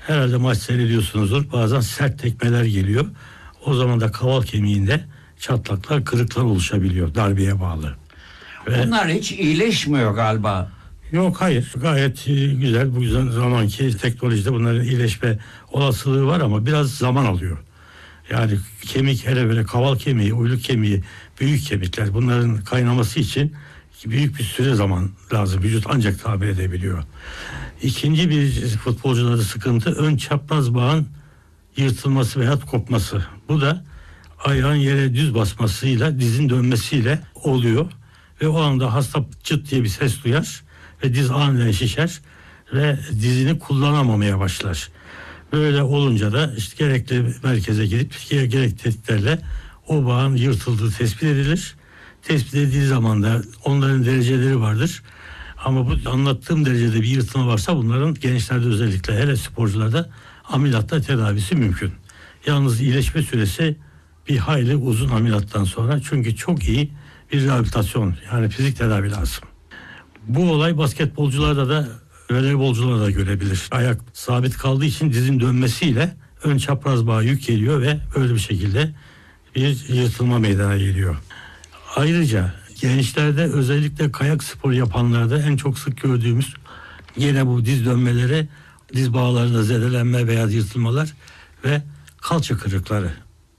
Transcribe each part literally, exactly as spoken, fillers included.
Herhalde maç seyrediyorsunuzdur. Bazen sert tekmeler geliyor. O zaman da kaval kemiğinde çatlaklar, kırıklar oluşabiliyor darbeye bağlı. Ve bunlar hiç iyileşmiyor galiba. Yok, hayır, gayet güzel. Bu yüzden zamanki teknolojide bunların iyileşme olasılığı var ama biraz zaman alıyor. Yani kemik, hele böyle kaval kemiği, uyluk kemiği, büyük kemikler, bunların kaynaması için büyük bir süre zaman lazım. Vücut ancak tamir edebiliyor. İkinci bir futbolcularda sıkıntı ön çapraz bağın yırtılması veya kopması. Bu da ayağın yere düz basmasıyla, dizin dönmesiyle oluyor. Ve o anda hasta çıt diye bir ses duyar ve diz aniden şişer ve dizini kullanamamaya başlar. Böyle olunca da işte gerekli merkeze gidip gerekli tetkiklerle o bağın yırtıldığı tespit edilir. Tespit edildiği zaman da onların dereceleri vardır. Ama bu anlattığım derecede bir yırtılma varsa bunların gençlerde, özellikle hele sporcularda ameliyatta tedavisi mümkün. Yalnız iyileşme süresi bir hayli uzun ameliyattan sonra, çünkü çok iyi bir rehabilitasyon, yani fizik tedavi lazım. Bu olay basketbolcularda da, voleybolcularda da görebilir. Ayak sabit kaldığı için dizin dönmesiyle ön çapraz bağ yük geliyor ve böyle bir şekilde bir yırtılma meydana geliyor. Ayrıca gençlerde, özellikle kayak sporu yapanlarda en çok sık gördüğümüz yine bu diz dönmeleri, diz bağlarında zedelenme veya yırtılmalar ve kalça kırıkları.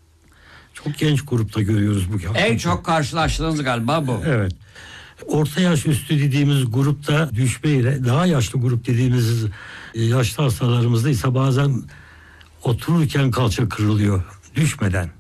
Çok genç grupta görüyoruz bu. En çok karşılaştığınız galiba bu. Evet. Orta yaş üstü dediğimiz grupta düşmeyle, daha yaşlı grup dediğimiz yaşlı hastalarımızda ise bazen otururken kalça kırılıyor düşmeden.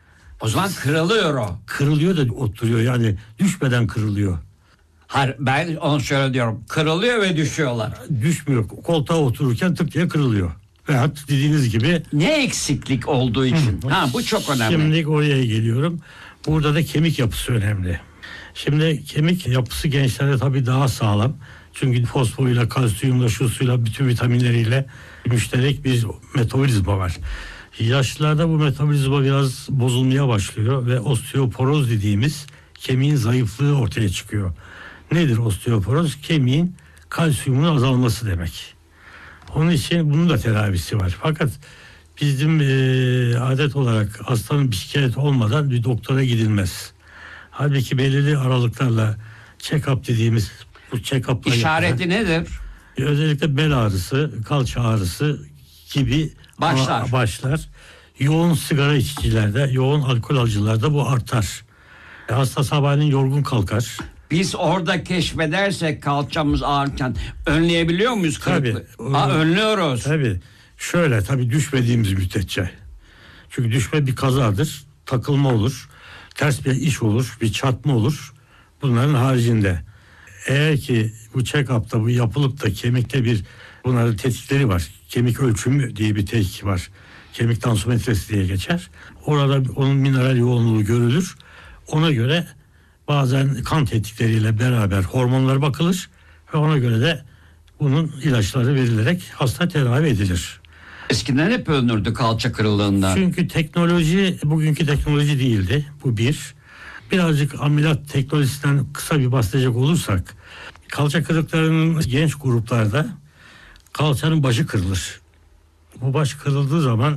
O zaman kırılıyor o. Kırılıyor da oturuyor, yani düşmeden kırılıyor. Hayır, ben onu şöyle diyorum. Kırılıyor ve düşüyorlar. Düşmüyor. Koltuğa otururken tık diye kırılıyor. Veyahut dediğiniz gibi. Ne eksiklik olduğu için? Hı. Ha, bu çok önemli. Şimdi oraya geliyorum. Burada da kemik yapısı önemli. Şimdi kemik yapısı gençlerde tabii daha sağlam. Çünkü fosforuyla, kalsiyumla, şu suyla, bütün vitaminleriyle müşterek bir metabolizma var. Yaşlılarda bu metabolizma biraz bozulmaya başlıyor ve osteoporoz dediğimiz kemiğin zayıflığı ortaya çıkıyor. Nedir osteoporoz? Kemiğin kalsiyumunun azalması demek. Onun için bunun da tedavisi var. Fakat bizim e, adet olarak hastanın bir şikayet olmadan bir doktora gidilmez. Halbuki belirli aralıklarla check-up dediğimiz bu check-up'la İşareti yapılan, nedir? özellikle bel ağrısı, kalça ağrısı gibi başlar. başlar. Yoğun sigara içicilerde, yoğun alkol alıcılarda bu artar. Hasta sabahleyin yorgun kalkar. Biz orada keşfedersek kalçamız ağrırken önleyebiliyor muyuz kırıklığı? Tabii. Ha, önlüyoruz. Tabii. Şöyle, tabii düşmediğimiz müddetçe. Çünkü düşme bir kazadır. Takılma olur. Ters bir iş olur. Bir çarpma olur. Bunların haricinde. Eğer ki bu check-up'ta bu yapılıp da kemikte bir, bunların tetkikleri var. Kemik ölçümü diye bir tetkik var. Kemik tansiyometresi diye geçer. Orada onun mineral yoğunluğu görülür. Ona göre bazen kan tetkikleriyle beraber hormonlar bakılır ve ona göre de bunun ilaçları verilerek hasta tedavi edilir. Eskiden hep ölünürdü kalça kırıklığından. Çünkü teknoloji bugünkü teknoloji değildi. Bu bir. Birazcık ameliyat teknolojisinden kısa bir bahsedecek olursak, kalça kırıklarının genç gruplarda kalçanın başı kırılır. Bu baş kırıldığı zaman,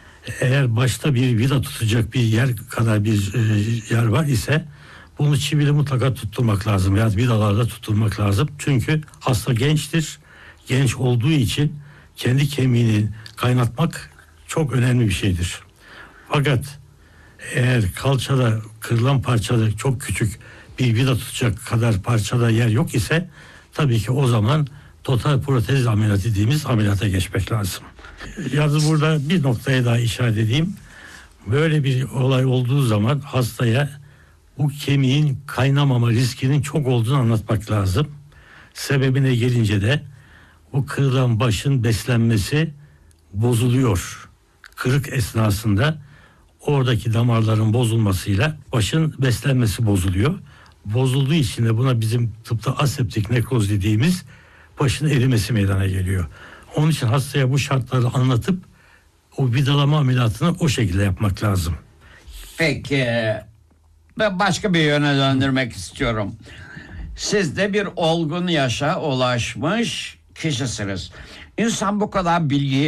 eğer başta bir vida tutacak bir yer kadar bir e, yer var ise bunu çivili mutlaka tutturmak lazım. Yani vidalarda tutturmak lazım. Çünkü hasta gençtir. Genç olduğu için kendi kemiğini kaynatmak çok önemli bir şeydir. Fakat eğer kalçada kırılan parçada çok küçük bir vida tutacak kadar parçada yer yok ise, tabii ki o zaman total protez ameliyatı dediğimiz ameliyata geçmek lazım. Yalnız burada bir noktaya daha işaret edeyim. Böyle bir olay olduğu zaman hastaya bu kemiğin kaynamama riskinin çok olduğunu anlatmak lazım. Sebebine gelince de bu kırılan başın beslenmesi bozuluyor. Kırık esnasında oradaki damarların bozulmasıyla başın beslenmesi bozuluyor. Bozulduğu için de buna bizim tıpta aseptik nekroz dediğimiz başın erimesi meydana geliyor. Onun için hastaya bu şartları anlatıp o vidalama ameliyatını o şekilde yapmak lazım. Peki, ben başka bir yöne döndürmek istiyorum. Siz de bir olgun yaşa ulaşmış kişisiniz. İnsan bu kadar bilgiyi